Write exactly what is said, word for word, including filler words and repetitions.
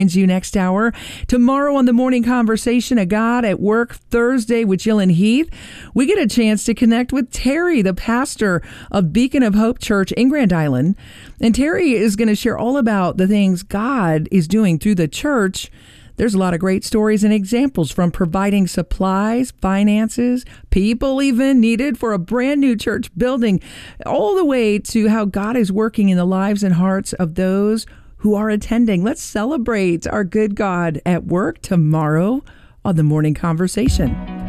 You next hour. Tomorrow on the Morning Conversation, A God at Work, Thursday with Jill and Heath. We get a chance to connect with Terry, the pastor of Beacon of Hope Church in Grand Island. And Terry is going to share all about the things God is doing through the church. There's a lot of great stories and examples, from providing supplies, finances, people even needed for a brand new church building, all the way to how God is working in the lives and hearts of those who are attending. Let's celebrate our good God at work tomorrow on the Morning Conversation.